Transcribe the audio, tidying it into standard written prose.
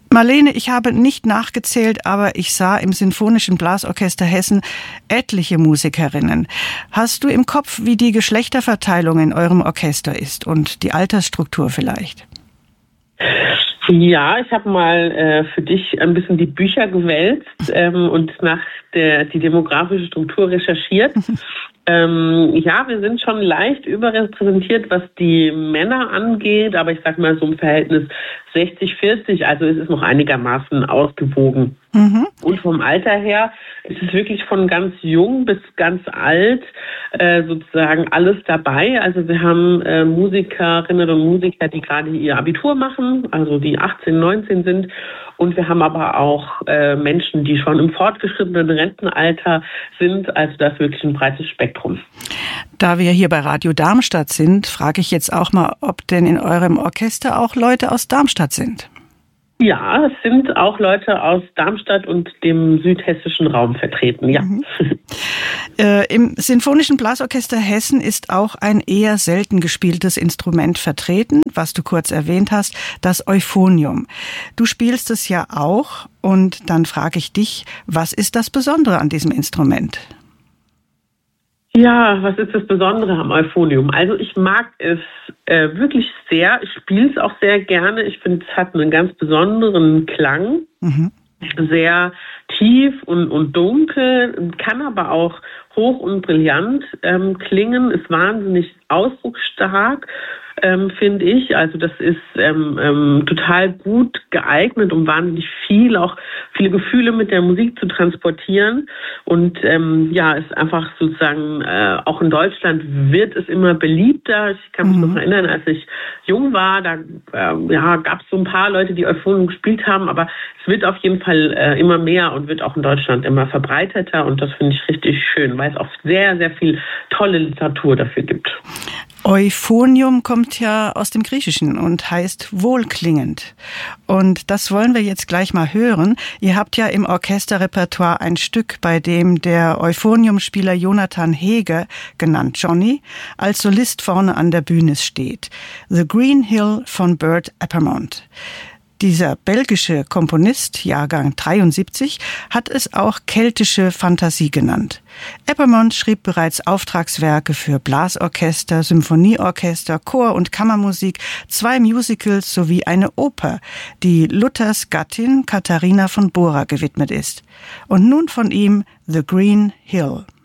Marlene, ich habe nicht nachgezählt, aber ich sah im Sinfonischen Blasorchester Hessen etliche Musikerinnen. Hast du im Kopf, wie die Geschlechterverteilung in eurem Orchester ist und die Altersstruktur vielleicht? Ja, ich habe mal für dich ein bisschen die Bücher gewälzt und nach die demografische Struktur recherchiert. Ja, wir sind schon leicht überrepräsentiert, was die Männer angeht, aber ich sag mal so im Verhältnis 60-40, also es ist noch einigermaßen ausgewogen. Mhm. Und vom Alter her ist es wirklich von ganz jung bis ganz alt sozusagen alles dabei. Also wir haben Musikerinnen und Musiker, die gerade ihr Abitur machen, also die 18, 19 sind. Und wir haben aber auch Menschen, die schon im fortgeschrittenen Rentenalter sind. Also das ist wirklich ein breites Spektrum. Da wir hier bei Radio Darmstadt sind, frage ich jetzt auch mal, ob denn in eurem Orchester auch Leute aus Darmstadt sind. Ja, es sind auch Leute aus Darmstadt und dem südhessischen Raum vertreten, ja. Mhm. Im Sinfonischen Blasorchester Hessen ist auch ein eher selten gespieltes Instrument vertreten, was du kurz erwähnt hast, das Euphonium. Du spielst es ja auch und dann frage ich dich, was ist das Besondere an diesem Instrument? Ja, was ist das Besondere am Euphonium? Also ich mag es wirklich sehr. Ich spiele es auch sehr gerne. Ich finde, es hat einen ganz besonderen Klang. Mhm. Sehr tief und dunkel, kann aber auch hoch und brillant klingen, ist wahnsinnig ausdrucksstark, finde ich. Also das ist total gut geeignet, um wahnsinnig viele Gefühle mit der Musik zu transportieren. Und ja, ist einfach sozusagen, auch in Deutschland wird es immer beliebter. Ich kann mich noch erinnern, als ich jung war, da gab es so ein paar Leute, die Euphonium gespielt haben, aber es wird auf jeden Fall immer mehr und wird auch in Deutschland immer verbreiteter. Und das finde ich richtig schön, weil es auch sehr, sehr viel tolle Literatur dafür gibt. Euphonium kommt ja aus dem Griechischen und heißt wohlklingend. Und das wollen wir jetzt gleich mal hören. Ihr habt ja im Orchesterrepertoire ein Stück, bei dem der Euphoniumspieler Jonathan Hege, genannt Johnny, als Solist vorne an der Bühne steht. The Green Hill von Burt Eppermont. Dieser belgische Komponist, Jahrgang 73, hat es auch keltische Fantasie genannt. Eppermont schrieb bereits Auftragswerke für Blasorchester, Symphonieorchester, Chor- und Kammermusik, 2 Musicals sowie eine Oper, die Luthers Gattin Katharina von Bora gewidmet ist. Und nun von ihm The Green Hill.